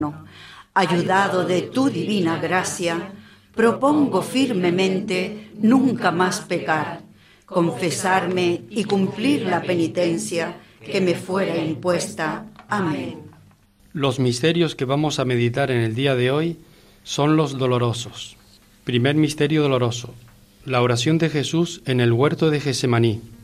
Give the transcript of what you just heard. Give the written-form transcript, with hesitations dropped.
Ayudado de tu divina gracia, propongo firmemente nunca más pecar, confesarme y cumplir la penitencia que me fuera impuesta. Amén. Los misterios que vamos a meditar en el día de hoy son los dolorosos. Primer misterio doloroso: la oración de Jesús en el huerto de Getsemaní.